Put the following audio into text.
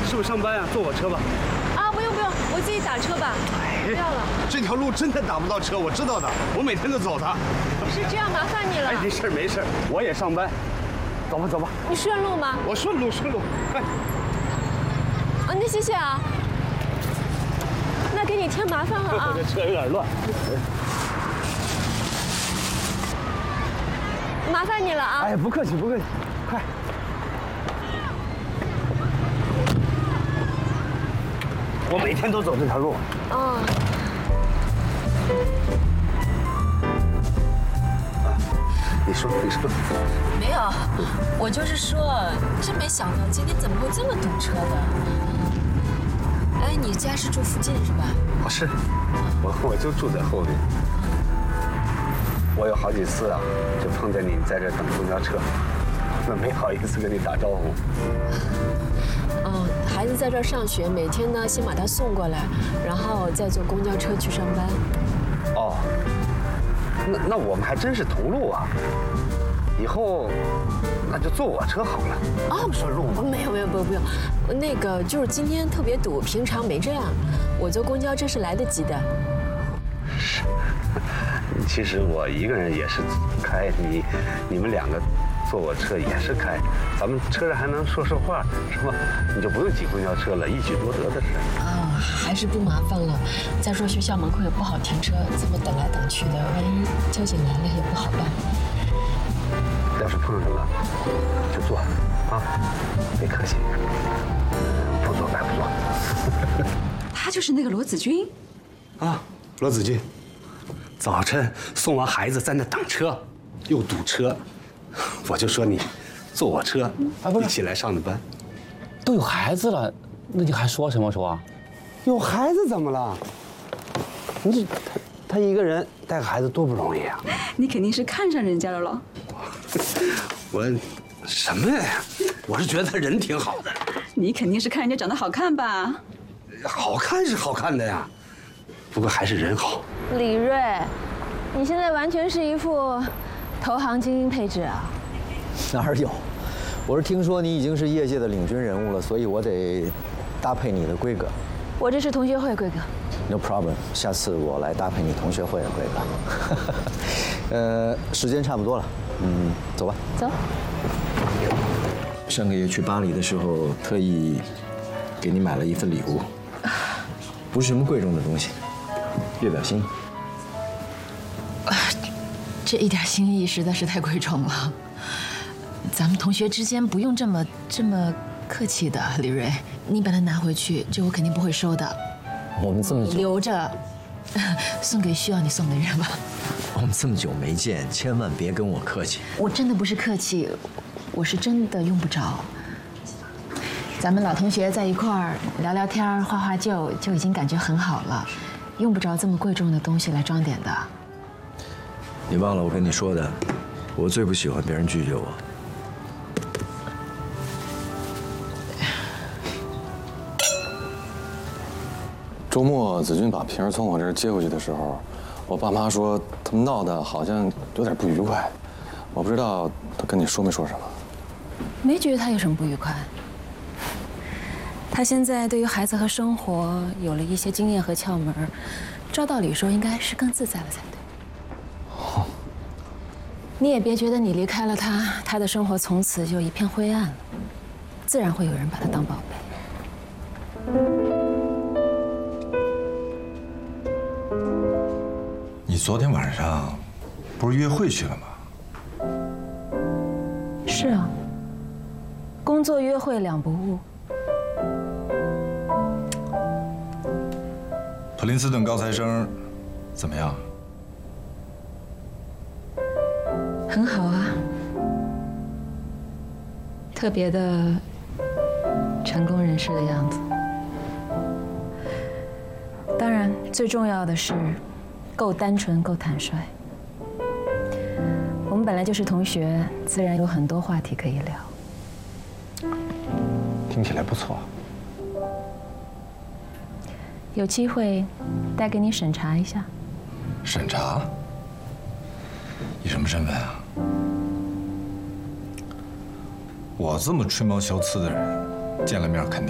是不是上班啊？坐我车吧。 啊，不用，我自己打车吧。不要了。 这条路真的打不到车，我知道的，我每天都走它。 是这样，麻烦你了。 哎，没事，我也上班。走吧。 你顺路吗？ 我顺路。哎。 啊，那谢谢啊。那给你添麻烦了啊。 这车有点乱。 麻烦你了啊。 哎，不客气，快。我每天都走这条路。 哦。 你说。 没有，我就是说，真没想到今天怎么会这么堵车的。哎，你家是住附近是吧？ 是，我就住在后面。我有好几次啊，就碰见你在这等公交车，没好意思跟你打招呼。 孩子在这儿上学，每天呢先把他送过来，然后再坐公交车去上班。 哦，那我们还真是同路啊！以后那就坐我车好了。 哦， 不顺路吗？ 没有，不用。那个就是今天特别堵，平常没这样。我坐公交车是来得及的。 是，其实我一个人也是开，你们两个坐我车也是开，咱们车上还能说话，是吧？你就不用挤公交车了，一举多得的事。 还是不麻烦了。再说学校门口也不好停车，这么等来等去的，万一交警来了也不好办。 要是碰上了，就坐啊，别客气，不坐白不坐。 他就是那个罗子君， 啊，罗子君，早晨送完孩子在那等车，又堵车，我就说你坐我车，一起来上的班。 都有孩子了，那你还说什么说？ 有孩子怎么了？你这他一个人带个孩子多不容易啊！ 你肯定是看上人家了咯。 我什么呀？我是觉得他人挺好的。 你肯定是看人家长得好看吧？ 好看是好看的呀，不过还是人好。 李锐，你现在完全是一副投行精英配置啊！ 哪有？我是听说你已经是业界的领军人物了，所以我得搭配你的规格。 我这是同学会规格。 No problem， 下次我来搭配你同学会的规格。时间差不多了，走吧。 走。 上个月去巴黎的时候，特意给你买了一份礼物，不是什么贵重的东西，略表心意。 这一点心意实在是太贵重了。咱们同学之间不用这么客气的，李锐，你把它拿回去，这我肯定不会收的。 我们这么久留着，送给需要你送的人吧。 我们这么久没见，千万别跟我客气。 我真的不是客气，我是真的用不着。咱们老同学在一块儿聊聊天、画画就已经感觉很好了，用不着这么贵重的东西来装点的。 你忘了我跟你说的，我最不喜欢别人拒绝我。 周末子君把平儿从我这儿接回去的时候，我爸妈说他们闹得好像有点不愉快，我不知道他跟你说没说什么。 没觉得他有什么不愉快。他现在对于孩子和生活有了一些经验和窍门，照道理说应该是更自在了才对。你也别觉得你离开了他，他的生活从此就一片灰暗了，自然会有人把他当宝贝。 你昨天晚上不是约会去了吗？ 是啊，工作约会两不误。 普林斯顿高材生怎么样？ 很好啊，特别的成功人士的样子。当然，最重要的是够单纯、够坦率。我们本来就是同学，自然有很多话题可以聊。 听起来不错。 有机会带给你审查一下。 审查？以什么身份啊？我这么吹毛求疵的人，见了面肯定。